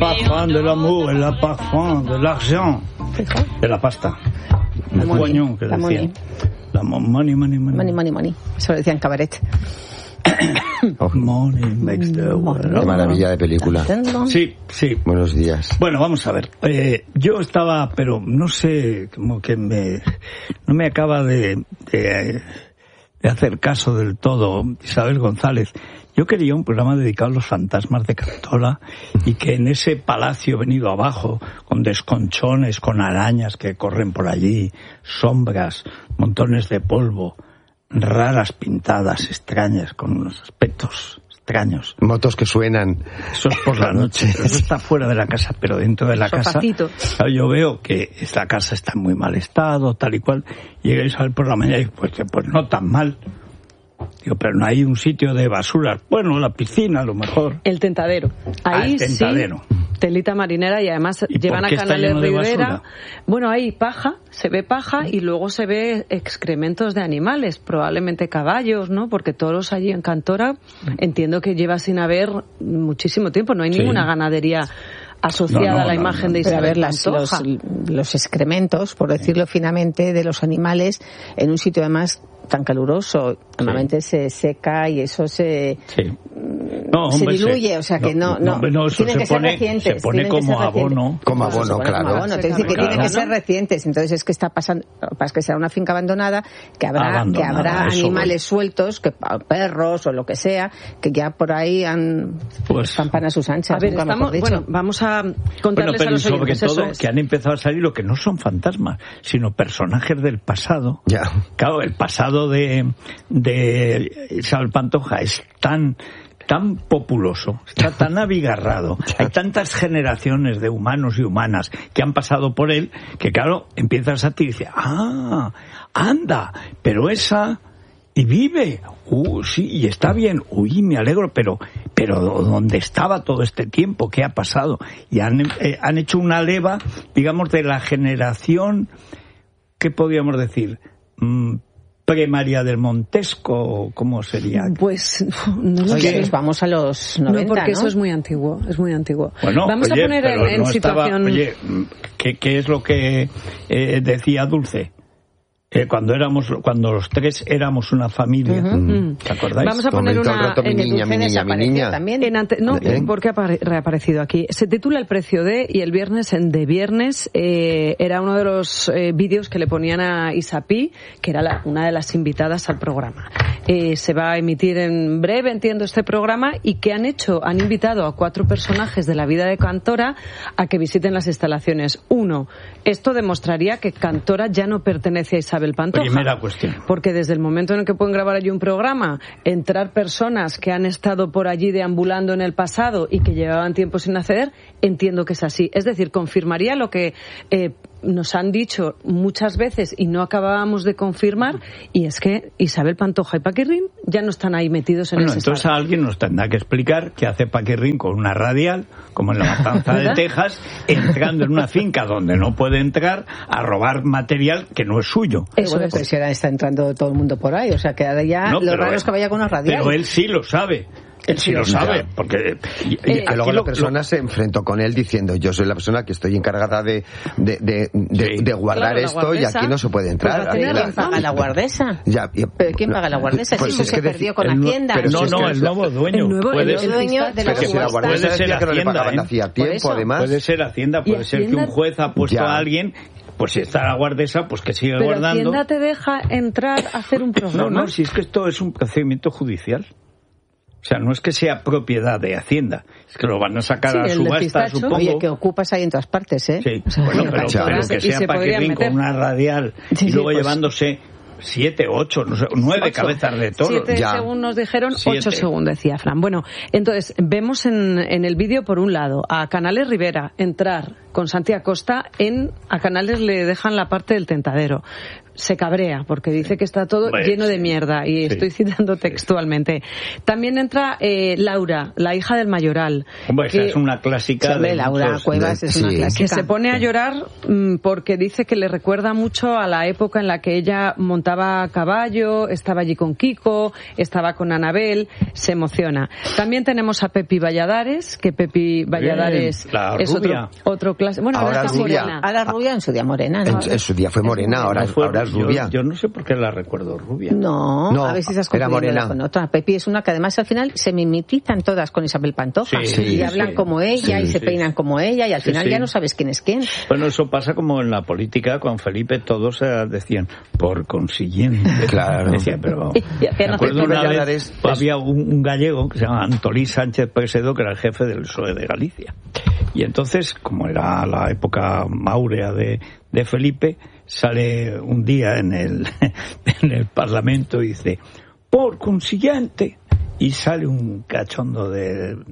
parfum de l'amour, el parfum de l'argent. De la pasta. El coño que decía. La money. Eso lo decía en Cabaret. Money makes the world. Qué maravilla de película. Sí. Buenos días. Bueno, vamos a ver. Yo estaba, pero no sé, como que no me acaba de hacer caso del todo Isabel González. Yo quería un programa dedicado a los fantasmas de Cantora y que en ese palacio venido abajo, con desconchones, con arañas que corren por allí, sombras, montones de polvo, raras pintadas, extrañas, con unos aspectos extraños. Motos que suenan. Eso es por la noche. Eso está fuera de la casa, pero dentro de la casa, yo veo que esta casa está en muy mal estado, tal y cual. Llegáis a ver por la mañana y pues no tan mal. Digo, pero no hay un sitio de basuras. Bueno, la piscina a lo mejor. El Tentadero. Ahí el Tentadero. Sí, telita marinera y además llevan a Canales Rivera. Bueno, hay paja, se ve paja y luego se ve excrementos de animales, probablemente caballos, ¿no? Porque toros allí en Cantora entiendo que lleva sin haber muchísimo tiempo. No hay ninguna ganadería asociada a la imagen de Isabel Pantoja. Los excrementos, por decirlo finamente, de los animales en un sitio además tan caluroso, normalmente se seca y eso se diluye, o sea que no tienen que ser recientes. Se pone como abono. Como abono, claro. Te dice que tienen que ser recientes, entonces es que está pasando, es que será una finca abandonada, que habrá animales sueltos, que perros o lo que sea, que ya por ahí campan a sus anchas. A ver, vamos a contarles a los oyentes. Sobre todo que han empezado a salir lo que no son fantasmas, sino personajes del pasado. Ya. Claro, el pasado de Isabel Pantoja es tan populoso, está tan abigarrado, hay tantas generaciones de humanos y humanas que han pasado por él, que claro, empiezas a ti y dices, anda, pero esa... Y vive, sí, y está bien, me alegro, pero ¿dónde estaba todo este tiempo? ¿Qué ha pasado? Y han hecho una leva, digamos, de la generación, ¿qué podríamos decir? Pre-María del Montesco, ¿cómo sería? Pues no lo sé. Vamos a los 90, porque eso es muy antiguo, Bueno, vamos a poner en situación... ¿qué es lo que decía Dulce? Cuando los tres éramos una familia. ¿Te acordáis? Vamos a poner una... mi niña. También. Porque ha reaparecido aquí. Se titula El precio de, y el viernes de viernes era uno de los vídeos que le ponían a Isapí, que era una de las invitadas al programa. Se va a emitir en breve, entiendo, este programa, y ¿qué han hecho? Han invitado a 4 personajes de la vida de Cantora a que visiten las instalaciones. 1, esto demostraría que Cantora ya no pertenece a Isabel Pantoja. Primera cuestión. Porque desde el momento en el que pueden grabar allí un programa, entrar personas que han estado por allí deambulando en el pasado y que llevaban tiempo sin acceder, entiendo que es así. Es decir, confirmaría lo que nos han dicho muchas veces y no acabábamos de confirmar, y es que Isabel Pantoja y Paquirrín ya no están ahí metidos en ese entonces salto. Alguien nos tendrá que explicar qué hace Paquirrín con una radial, como en la matanza de Texas, entrando en una finca donde no puede entrar a robar material que no es suyo. Eso es. Pues ahora está entrando todo el mundo por ahí, o sea que ahora ya lo raro es que vaya con una radial. Pero él sí lo sabe. Él sí lo sabe, porque... Y que luego la persona se enfrentó con él diciendo, yo soy la persona que estoy encargada de guardar esto y aquí no se puede entrar. Pues ¿quién paga la guardesa? ¿Pero quién paga la guardesa? Pues sí, se perdió con Hacienda. El nuevo dueño. El dueño de la subasta. Puede ser que no le pagaban hacía tiempo, además. Puede ser Hacienda, puede ser que un juez ha puesto a alguien... Pues si está la guardesa, pues que siga guardando. ¿Pero Hacienda te deja entrar a hacer un programa? No, si es que esto es un procedimiento judicial. O sea, no es que sea propiedad de Hacienda, es que lo van a sacar a subasta, supongo. Oye, que ocupas ahí en todas partes, ¿eh? Sí, bueno, pero que sea Paquirrín con una radial y luego llevándose 7, 8, no sé, 9 cabezas de toro. 7 según nos dijeron, 8 según decía Fran. Bueno, entonces, vemos en el vídeo, por un lado, a Canales Rivera entrar con Santi Acosta a Canales le dejan la parte del Tentadero. Se cabrea porque dice que está todo lleno de mierda, y estoy citando textualmente. También entra Laura, la hija del mayoral. Hombre, esa es una clásica. De Laura Cuevas es una clásica. Que se pone a llorar porque dice que le recuerda mucho a la época en la que ella montaba a caballo, estaba allí con Kiko, estaba con Anabel, se emociona. También tenemos a Pepi Valladares, que Pepi Valladares es otro clásico. Bueno, ahora está rubia. morena. Ahora rubia, en su día morena, ¿no? En su día fue morena, ahora es rubia. Yo no sé por qué la recuerdo rubia. No, a ver si estás confundiéndola con otra. Pepi es una que además al final se mimetizan todas con Isabel Pantoja. Y hablan como ella, y se peinan como ella, y al final ya no sabes quién es quién. Bueno, eso pasa como en la política con Felipe, todos decían, por consiguiente. Claro. Decía, pero me acuerdo una vez, había un gallego que se llama Antolí Sánchez Presedo, que era el jefe del PSOE de Galicia. Y entonces, como era la época áurea de Felipe, sale un día en el Parlamento y dice, por consiguiente, y sale un cachondo del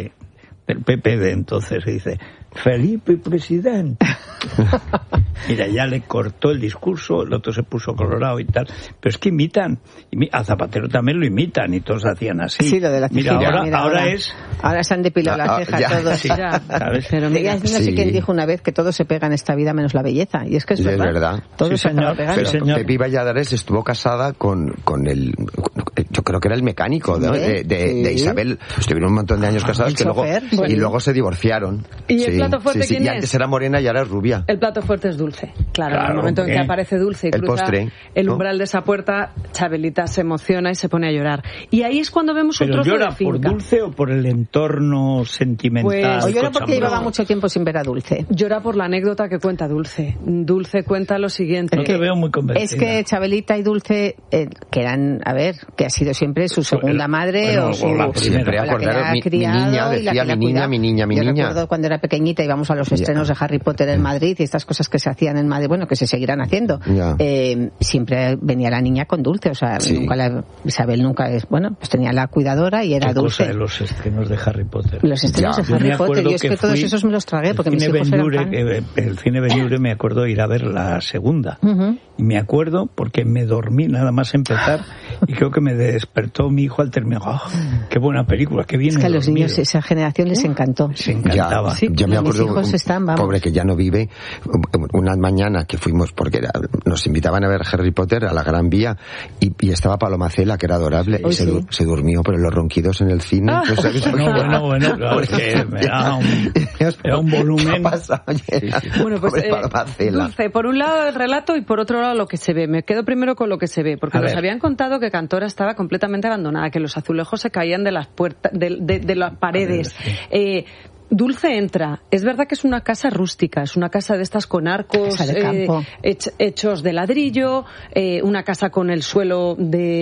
PP de entonces y dice, Felipe presidente. Mira, ya le cortó el discurso, el otro se puso colorado y tal. Pero es que imitan. A Zapatero también lo imitan y todos hacían así. Sí, lo de la ceja. Ahora se han depilado la ceja todos. ¿Sabes? Pero no sé quién dijo una vez que todo se pega en esta vida menos la belleza. Y es que es verdad. Todo se acaba pegando. Pero Pepi Valladares estuvo casada con el... Yo creo que era el mecánico de Isabel. Estuvieron un montón de años casados y luego se divorciaron. ¿Y el plato fuerte quién es? Y antes era morena y ahora es rubia. El plato fuerte es Dulce. Claro, en el momento en que aparece Dulce y cruza el umbral de esa puerta, Chabelita se emociona y se pone a llorar. Y ahí es cuando vemos un trozo de finca. ¿Pero llora por Dulce o por el entorno sentimental? O llora porque llevaba mucho tiempo sin ver a Dulce. Llora por la anécdota que cuenta Dulce. Dulce cuenta lo siguiente. No te veo muy convencida. Es que Chabelita y Dulce, que eran, que ha sido siempre su segunda madre o su... Siempre acordar, mi niña, decía mi niña. Yo recuerdo cuando era pequeñita íbamos a los estrenos de Harry Potter en Madrid y estas cosas que se hacían en Madrid, bueno, que se seguirán haciendo. Siempre venía la niña con Dulce, o sea, Isabel nunca pues tenía la cuidadora y era Dulce. Cosa de los estrenos de Harry Potter. Los estrenos de Harry Potter, y es que todos esos me los tragué porque mis hijos eran fan. El cine Ben-Hur, me acuerdo ir a ver la segunda. Y me acuerdo porque me dormí nada más empezar y creo que me despertó mi hijo al terminar. ¡Oh, qué buena película, qué bien! Es que a los niños esa generación les encantó. Se encantaba. Yo me acuerdo, pobre que ya no vive, una mañana que fuimos, porque nos invitaban a ver Harry Potter a la Gran Vía y estaba Palomacela, que era adorable, y se durmió por los ronquidos en el cine. Bueno, claro, es que era un volumen. Bueno, pues Dulce, por un lado el relato y por otro lado lo que se ve. Me quedo primero con lo que se ve, porque nos habían contado que Cantora estaba completamente abandonada, que los azulejos se caían de las puertas, de las paredes. Dulce entra. Es verdad que es una casa rústica, es una casa de estas con arcos hechos de ladrillo, una casa con el suelo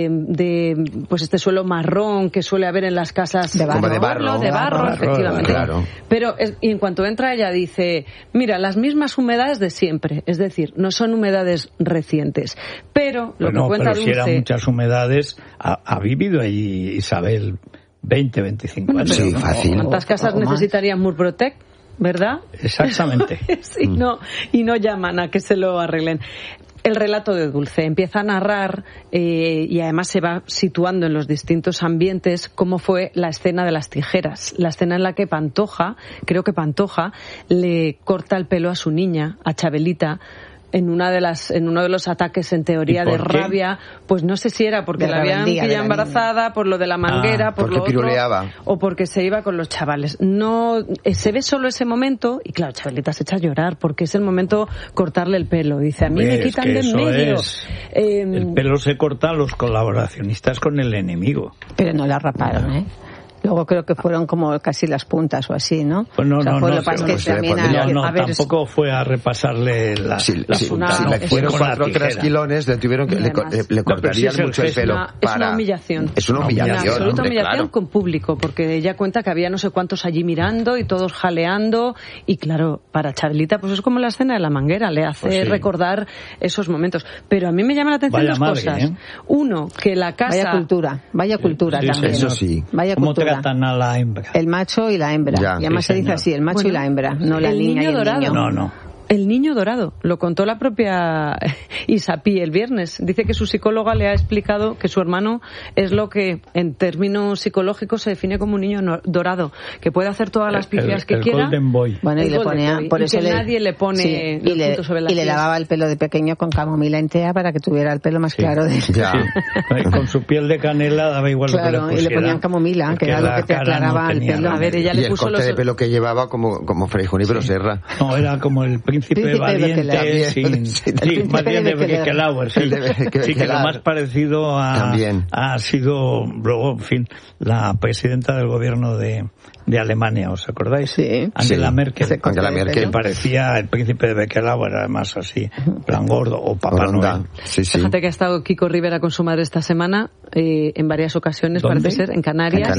pues este suelo marrón que suele haber en las casas de barro, efectivamente. Claro. Pero y en cuanto entra ella dice, mira, las mismas humedades de siempre, es decir, no son humedades recientes. Pero lo que cuenta Dulce, si eran muchas humedades, ha vivido allí Isabel 20, 25 años. Sí, fácil. ¿Cuántas casas necesitarían Murprotec? ¿Verdad? Exactamente. Sí, y no llaman a que se lo arreglen. El relato de Dulce empieza a narrar y además se va situando en los distintos ambientes cómo fue la escena de las tijeras, la escena en la que Pantoja le corta el pelo a su niña, a Chabelita, en uno de los ataques en teoría de rabia, pues no sé si era porque la habían pillado embarazada, por lo de la manguera, por lo otro, o porque se iba con los chavales. No se ve solo ese momento y claro, Chabelita se echa a llorar porque es el momento cortarle el pelo. Dice, a mí me quitan de en medio. El pelo se corta a los colaboracionistas con el enemigo. Pero no la raparon, Luego creo que fueron como casi las puntas o así, ¿no? Pues tampoco fue a repasarle las puntas. Si le fueron 4 trasquilones, le cortarían mucho el pelo. Es una humillación. Es una humillación. Una absoluta humillación con público, porque ella cuenta que había no sé cuántos allí mirando y todos jaleando. Y claro, para Chabelita, pues es como la escena de la manguera, le hace recordar esos momentos. Pero a mí me llama la atención cosas. Uno, que la casa... Vaya cultura también. Eso sí. Vaya cultura. matan a la hembra. El macho y la hembra. Y además se dice así, el macho y la hembra, no la niña y el niño. No. El niño dorado, lo contó la propia Isapí el viernes. Dice que su psicóloga le ha explicado que su hermano es lo que en términos psicológicos se define como un niño dorado, que puede hacer todas las pifias que quiera. Golden Boy. Bueno, y le ponía, por eso nadie le pone los puntos sobre las y le lavaba el pelo de pequeño con camomila en tea para que tuviera el pelo más claro. Con su piel de canela daba igual lo que le pusiera. Y le ponían camomila, que era lo que te aclaraba el pelo. A ver, ella le puso el corte de pelo que llevaba como Fray Junípero Serra. No, era como el príncipe valiente, más bien de Beckelauer, sí, que lo más parecido ha sido luego, en fin, la presidenta del gobierno de Alemania, ¿os acordáis? Sí. Angela Merkel, que parecía el príncipe de Beckelauer, además así, plan gordo, o Papá Noel. Fíjate que ha estado Kiko Rivera con su madre esta semana, en varias ocasiones. ¿Dónde? Parece ser, en Canarias.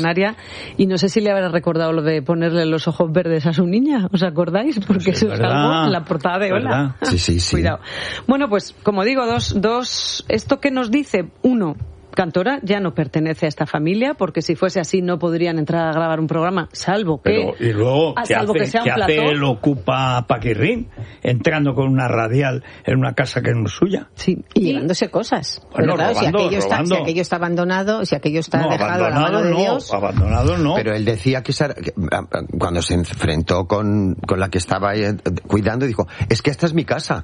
Y no sé si le habrá recordado lo de ponerle los ojos verdes a su niña, ¿os acordáis? Porque eso es algo en la portada de Hola. Sí. Cuidado. Bueno, pues como digo, dos, esto que nos dice, uno, Cantora ya no pertenece a esta familia, porque si fuese así no podrían entrar a grabar un programa, salvo que... Y luego, ¿qué hace el Ocupa Paquirrín entrando con una radial en una casa que no es suya? Sí, y llevándose cosas. Bueno, claro, si aquello está abandonado, si aquello está dejado a la mano de Dios... Abandonado no. Pero él decía que cuando se enfrentó con la que estaba cuidando, dijo, es que esta es mi casa.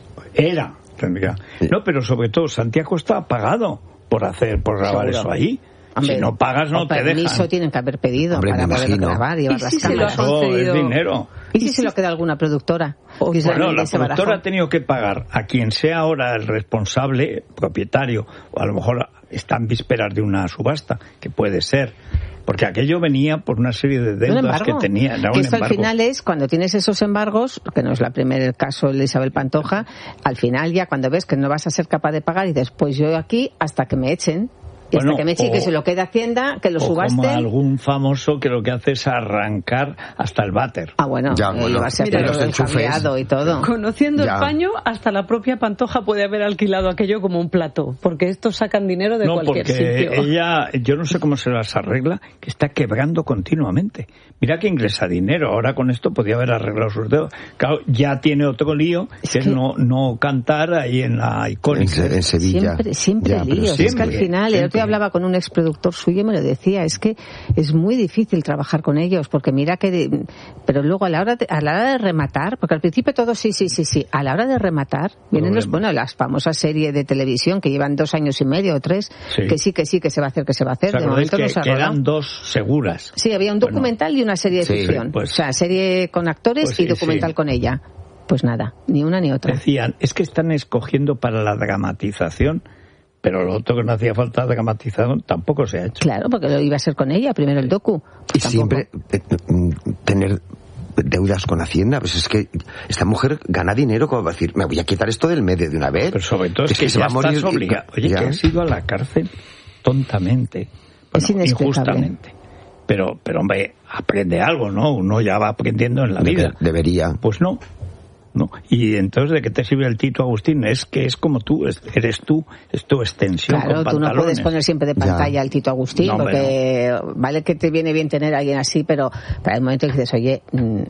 Era. No, pero sobre todo, Santiago está pagado por grabar eso ahí. Hombre, si no pagas no te dejan. Permiso tienen que haber pedido para poder grabar, llevar las cámaras. Es dinero. ¿Y si se lo queda alguna productora? Bueno, la productora ha tenido que pagar a quien sea ahora el responsable, propietario, o a lo mejor está en vísperas de una subasta, que puede ser. Porque aquello venía por una serie de deudas que tenía. Que esto al final es, cuando tienes esos embargos, que no es el primer caso de Isabel Pantoja, al final ya cuando ves que no vas a ser capaz de pagar, y dices, pues yo aquí hasta que me echen. Y hasta que me echen, que se lo quede Hacienda, que lo subasten. Como algún famoso que lo que hace es arrancar hasta el váter. Bueno, llevarse a cableado y todo. Conociendo el paño, hasta la propia Pantoja puede haber alquilado aquello como un plató, porque estos sacan dinero de cualquier sitio. No, porque ella, yo no sé cómo se las arregla, que está quebrando continuamente. Mira que ingresa dinero, ahora con esto podía haber arreglado sus dedos. Claro, ya tiene otro lío, que es no cantar ahí en la Icónica. En Sevilla. Siempre líos. Es que al final, el otro día hablaba con un exproductor suyo y me lo decía, es que es muy difícil trabajar con ellos, porque mira que... Pero luego a la hora de rematar, porque al principio todo sí, a la hora de rematar, vienen las famosas series de televisión que llevan 2 años y medio o 3, que sí, que se va a hacer. De momento no se ha rodado. Quedan 2 seguras. Sí, había un documental y una serie de ficción. Pues, o sea, serie con actores y documental con ella. Pues nada, ni una ni otra. Decían, es que están escogiendo para la dramatización, pero lo otro que no hacía falta dramatización tampoco se ha hecho. Claro, porque lo iba a ser con ella, primero el docu. Y siempre tener deudas con Hacienda, pues es que esta mujer gana dinero como para decir, me voy a quitar esto del medio de una vez. Pero sobre todo es que se va a morir obligado. Oye, que has ido a la cárcel tontamente, injustamente. Pero hombre, aprende algo, ¿no? Uno ya va aprendiendo en la vida. Debería. Pues no. Y entonces, ¿de qué te sirve el Tito Agustín? Es que es como tú, eres tú, es tu extensión. Claro, tú no puedes poner siempre de pantalla al Tito Agustín, porque vale que te viene bien tener a alguien así, pero para el momento que dices, oye...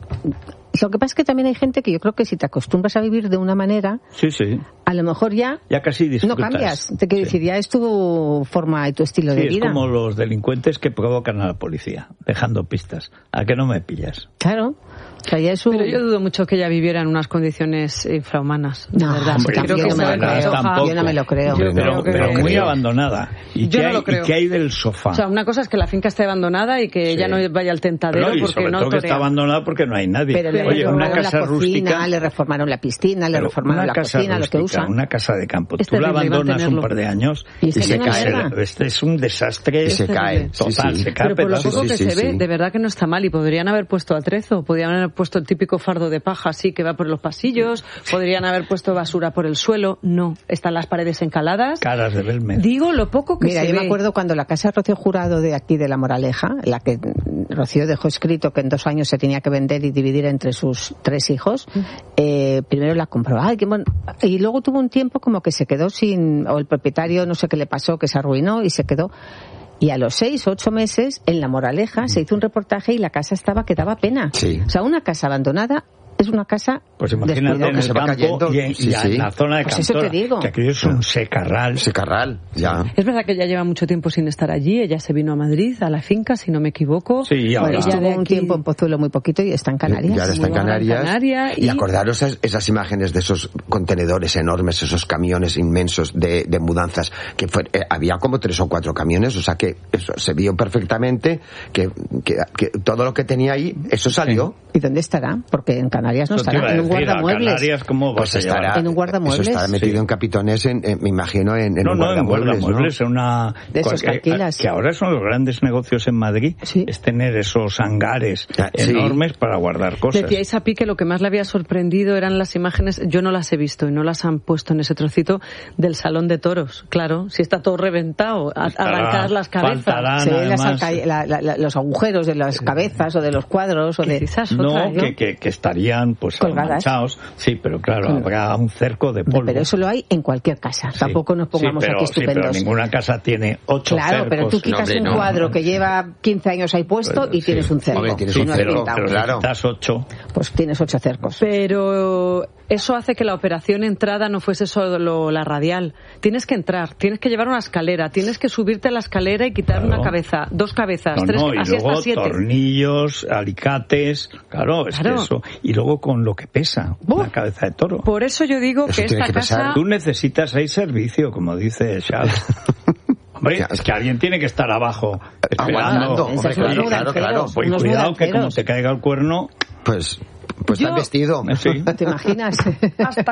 Lo que pasa es que también hay gente que yo creo que si te acostumbras a vivir de una manera, a lo mejor ya casi disfrutas. No cambias. Te quiero decir, ya es tu forma y tu estilo de vida. Es como los delincuentes que provocan a la policía, dejando pistas. ¿A que no me pillas? Claro. O sea, ya Pero yo dudo mucho que ella viviera en unas condiciones infrahumanas, de verdad. Hombre, yo no me lo creo. Pero muy abandonada. ¿Y qué hay del sofá? O sea, una cosa es que la finca esté abandonada y que ella no vaya al tentadero porque sobre todo que está abandonada porque no hay nadie. Pero le reformaron la cocina, le reformaron la piscina, le reformaron la cocina, lo que usan. Una casa de campo. Tú la abandonas un par de años y se cae. Este es un desastre. Y se cae. Total, se cae. Pero por lo poco que se ve, de verdad que no está mal. Y podrían haber puesto atrezo, podrían haber puesto el típico fardo de paja así que va por los pasillos, podrían haber puesto basura por el suelo. No, están las paredes encaladas. Caras de Belmez. Digo lo poco que se ve. Mira, yo me acuerdo cuando la casa de Rocío Jurado de aquí de La Moraleja, la que Rocío dejó escrito que en 2 años se tenía que vender y dividir entre sus 3 hijos, primero la compró. Y luego tuvo un tiempo como que se quedó sin, o el propietario no sé qué le pasó, que se arruinó y se quedó. Y a los 6 o 8 meses, en La Moraleja, se hizo un reportaje y la casa que daba pena. Sí. O sea, una casa abandonada es una casa... Pues imagínate en el campo y en la zona de Cantora, eso te digo. Que aquello es un secarral. Secarral, ya. Es verdad que ella lleva mucho tiempo sin estar allí. Ella se vino a Madrid, a la finca, si no me equivoco. Sí, y ahora. Estuvo un tiempo en Pozuelo, muy poquito, y está en Canarias. Ya está en Canarias. Y acordaros esas imágenes de esos contenedores enormes, esos camiones inmensos de mudanzas, que había como 3 o 4 camiones, o sea que eso se vio perfectamente que todo lo que tenía ahí, eso salió. ¿Y dónde estará? Porque en Canarias no estará, en un guardamuebles. Canarias, ¿cómo vas a llevar? En un guardamuebles. Eso estará metido en capitones, me imagino, en un guardamuebles. En una... De esos que alquilas. Que ahora son los grandes negocios en Madrid, es tener esos hangares enormes para guardar cosas. Decía Isapi que lo que más le había sorprendido eran las imágenes, yo no las he visto y no las han puesto en ese trocito del salón de toros. Claro, si está todo reventado, arrancar las cabezas. Se ven los agujeros de las cabezas o de los cuadros o de... que estarían pues manchados. Sí, pero claro, habrá un cerco de polvo. Pero eso lo hay en cualquier casa. Tampoco nos pongamos aquí estupendos. Sí, pero ninguna casa tiene 8 cercos. Claro, pero tú quitas un cuadro que lleva 15 años ahí puesto y tienes un cerco. Tienes un cerco, pero claro. Quitas 8. Pues tienes 8 cercos. Pero eso hace que la operación entrada no fuese solo la radial. Tienes que entrar, tienes que llevar una escalera, tienes que subirte a la escalera y quitar una cabeza, 2 cabezas, 3, y así luego hasta 7. Tornillos, alicates, claro, es que eso. Y luego con lo que pesa una cabeza de toro. Por eso yo digo que esta casa... Tú necesitas ahí servicio, como dice Charles. Hombre, es que alguien tiene que estar abajo esperando. Claro. Pues cuidado que como te caiga el cuerno... Pues está vestido. Sí. ¿Te imaginas? Hasta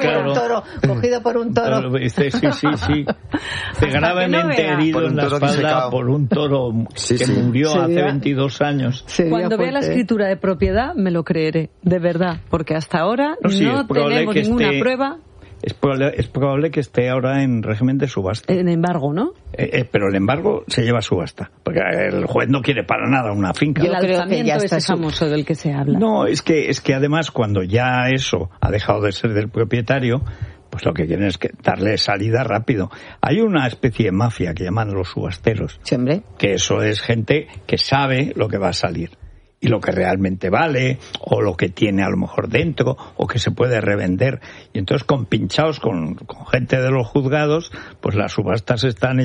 cogido por un toro. Sí. Gravemente herido en la espalda por un toro que murió hace 22 años. Cuando vea la escritura de propiedad, me lo creeré, de verdad. Porque hasta ahora no tenemos ninguna prueba. Es probable que esté ahora en régimen de subasta. En embargo, ¿no? Pero el embargo se lleva a subasta. Porque el juez no quiere para nada una finca. El alzamiento ese famoso del que se habla. No, es que además cuando ya eso ha dejado de ser del propietario, pues lo que quieren es darle salida rápido. Hay una especie de mafia que llaman los subasteros. Sí, hombre. Que eso es gente que sabe lo que va a salir. Y lo que realmente vale, o lo que tiene a lo mejor dentro, o que se puede revender. Y entonces, compinchados con gente de los juzgados, pues las subastas están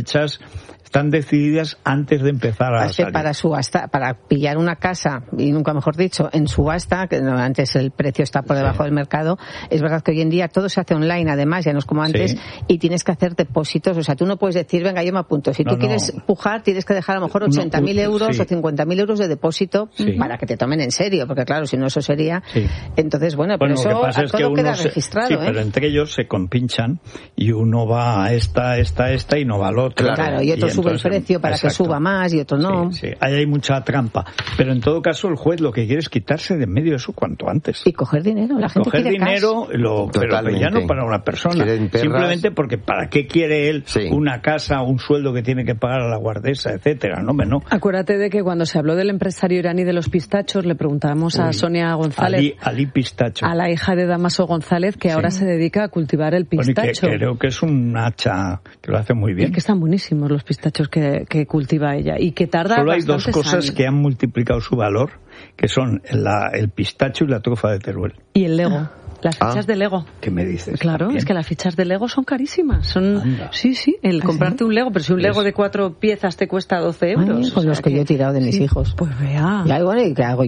decididas antes de empezar a salir. Para pillar una casa, y nunca mejor dicho, en subasta, que antes el precio está por debajo del mercado, es verdad que hoy en día todo se hace online, además, ya no es como antes, y tienes que hacer depósitos. O sea, tú no puedes decir, venga, yo me apunto. Si tú quieres pujar, tienes que dejar a lo mejor 80.000 euros o 50.000 euros de depósito para que te tomen en serio, porque claro, si no eso sería... Entonces, bueno, pero eso lo que pasa es que queda registrado. Sí, pero entre ellos se compinchan y uno va a esta y no va al otro. Claro, y otro sube el precio para que suba más y otro no. Sí. Ahí hay mucha trampa. Pero en todo caso el juez lo que quiere es quitarse de en medio eso cuanto antes. Y coger dinero. La gente quiere dinero, pero ya no para una persona. Simplemente porque ¿para qué quiere él una casa, un sueldo que tiene que pagar a la guardesa, etcétera? No. Acuérdate de que cuando se habló del empresario iraní de los pistachos, le preguntábamos a Sonia González, Ali Pistacho, a la hija de Damaso González, que ahora se dedica a cultivar el pistacho. Bueno, creo que es un hacha que lo hace muy bien. Es que están buenísimos los pistachos que cultiva ella y que tarda Solo hay 2 cosas años que han multiplicado su valor, que son el pistacho y la trufa de Teruel. Y el Lego. Las fichas de Lego. ¿Qué me dices? Claro, también. Es que las fichas de Lego son carísimas. Sí, comprarte un Lego, pero si un Lego de 4 piezas te cuesta 12 euros. Con los que yo he tirado de mis hijos. Pues vea. Y bueno, ¿y qué hago?